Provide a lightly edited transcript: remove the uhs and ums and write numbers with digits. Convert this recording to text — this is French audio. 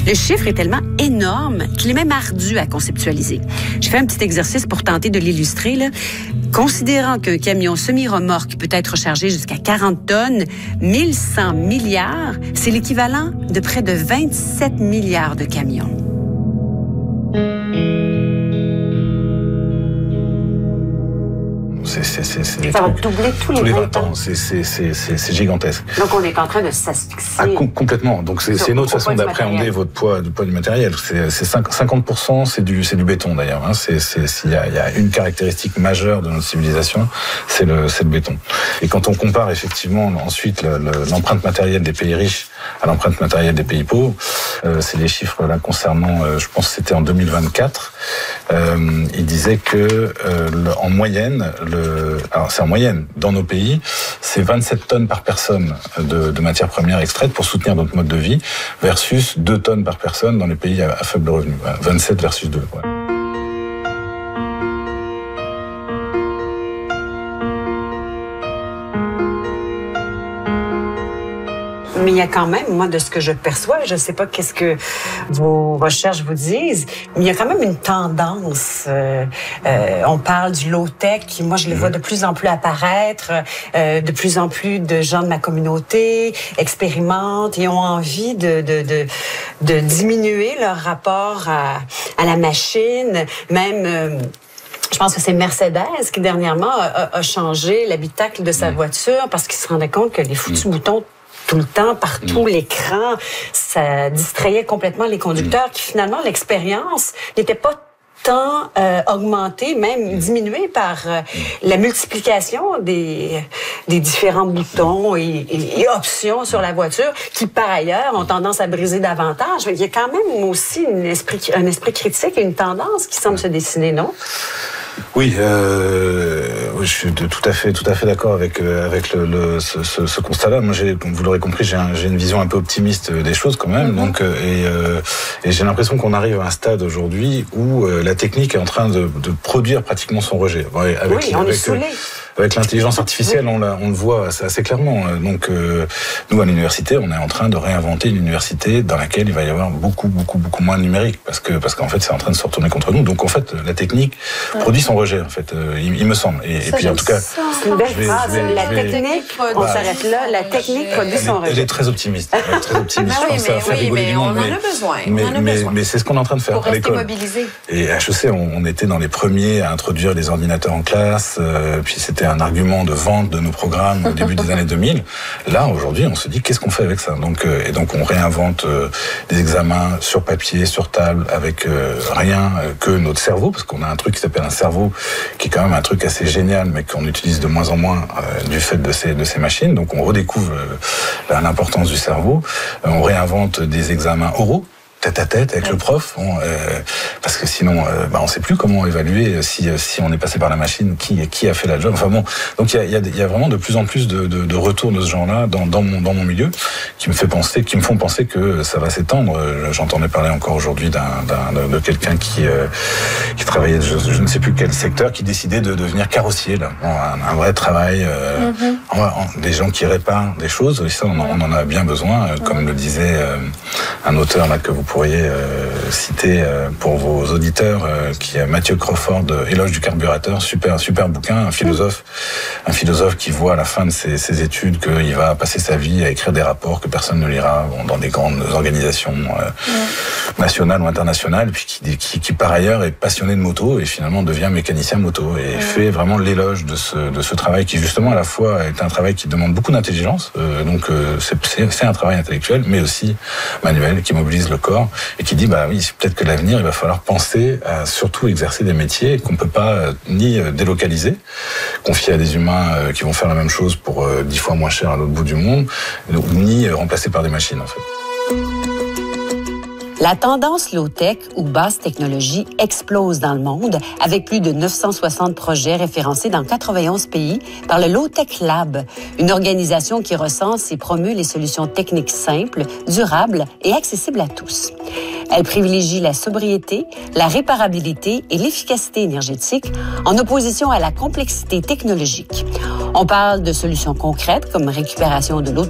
Le chiffre est tellement énorme qu'il est même ardu à conceptualiser. J'ai fait un petit exercice pour tenter de l'illustrer, là. Considérant qu'un camion semi-remorque peut être chargé jusqu'à 40 tonnes, 1100 milliards, c'est l'équivalent de près de 27 milliards de camions. Ça va doubler tous les 20 ans. C'est gigantesque. Donc, on est en train de s'asphyxier. Complètement. Donc, c'est une autre façon d'appréhender votre poids du matériel. C'est 50%, c'est du béton, d'ailleurs. Hein. S'il y a une caractéristique majeure de notre civilisation, c'est le béton. Et quand on compare, effectivement, ensuite, l'empreinte matérielle des pays riches à l'empreinte matérielle des pays pauvres, c'est les chiffres, là, concernant, je pense que c'était en 2024, il disait que, en moyenne, alors c'est en moyenne, dans nos pays, c'est 27 tonnes par personne de matières premières extraites pour soutenir notre mode de vie, versus 2 tonnes par personne dans les pays à faible revenu. 27 versus 2. Ouais. Mais il y a quand même, moi, de ce que je perçois, je ne sais pas qu'est-ce que vos recherches vous disent, mais il y a quand même une tendance. On parle du low-tech, qui, moi, je le vois de plus en plus apparaître. De plus en plus de gens de ma communauté expérimentent et ont envie de diminuer leur rapport à la machine, même... Je pense que c'est Mercedes qui, dernièrement, a changé l'habitacle de sa voiture parce qu'il se rendait compte que les foutus boutons tout le temps, partout, l'écran, ça distrayait complètement les conducteurs qui, finalement, l'expérience n'était pas tant augmentée, même diminuée par la multiplication des différents boutons et options sur la voiture qui, par ailleurs, ont tendance à briser davantage. Il y a quand même aussi un esprit critique et une tendance qui semble se dessiner, non? Oui, je suis tout à fait d'accord avec ce constat-là. Moi, comme vous l'aurez compris, j'ai une vision un peu optimiste des choses quand même. Donc, et j'ai l'impression qu'on arrive à un stade aujourd'hui où la technique est en train de produire pratiquement son rejet. Avec l'intelligence artificielle, on le voit assez clairement. Donc, nous, à l'université, on est en train de réinventer une université dans laquelle il va y avoir beaucoup moins de numérique, parce qu'en fait, c'est en train de se retourner contre nous. Donc, en fait, la technique produit son rejet, en fait, il me semble. Et puis, en tout cas, c'est une belle phrase. La technique, on s'arrête là. La technique produit son rejet. Elle est très optimiste. Mais on en a besoin. Mais c'est ce qu'on est en train de faire à l'école. Mobilisé. Et à HEC, on était dans les premiers à introduire les ordinateurs en classe. Puis c'était un argument de vente de nos programmes au début des années 2000. Là, aujourd'hui, on se dit, qu'est-ce qu'on fait avec ça? Donc, on réinvente des examens sur papier, sur table, avec rien que notre cerveau, parce qu'on a un truc qui s'appelle un cerveau, qui est quand même un truc assez génial, mais qu'on utilise de moins en moins du fait de ces machines. Donc, on redécouvre l'importance du cerveau. On réinvente des examens oraux, tête à tête avec le prof, parce que sinon, on sait plus comment évaluer si on est passé par la machine, qui a fait la job. Enfin bon, donc il y a vraiment de plus en plus de retours de ce genre-là dans mon milieu, qui me font penser que ça va s'étendre. J'entendais parler encore aujourd'hui de quelqu'un qui travaillait, je ne sais plus quel secteur, qui décidait de devenir carrossier, là. Un vrai travail, des gens qui réparent des choses. Et ça, on en a bien besoin, comme le disait un auteur là que vous pourriez citer pour vos auditeurs, qui est Matthew Crawford, Éloge du carburateur, super bouquin, un philosophe qui voit à la fin de ses études qu'il va passer sa vie à écrire des rapports que personne ne lira dans des grandes organisations nationales ou internationales, puis qui par ailleurs est passionné de moto et finalement devient mécanicien moto et fait vraiment l'éloge de ce travail qui justement à la fois est un travail qui demande beaucoup d'intelligence, donc c'est un travail intellectuel mais aussi manuel qui mobilise le corps et qui dit oui, peut-être que l'avenir il va falloir penser à surtout exercer des métiers qu'on peut pas ni délocaliser, confier à des humains qui vont faire la même chose pour 10 fois moins cher à l'autre bout du monde, ni remplacer par des machines en fait. La tendance low-tech ou basse technologie explose dans le monde avec plus de 960 projets référencés dans 91 pays par le Low-Tech Lab, une organisation qui recense et promeut les solutions techniques simples, durables et accessibles à tous. Elle privilégie la sobriété, la réparabilité et l'efficacité énergétique en opposition à la complexité technologique. On parle de solutions concrètes comme récupération de l'eau